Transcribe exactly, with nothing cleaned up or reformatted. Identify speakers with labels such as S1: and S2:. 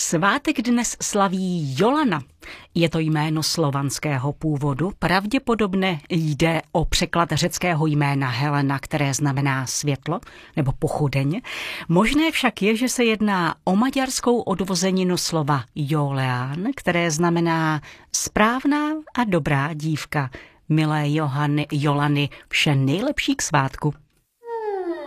S1: Svátek dnes slaví Jolana. Je to jméno slovanského původu. Pravděpodobně jde o překlad řeckého jména Helena, které znamená světlo nebo pochodeň. Možné však je, že se jedná o maďarskou odvozeninu slova Jóleán, které znamená správná a dobrá dívka. Milé Johany, Jolany, vše nejlepší k svátku.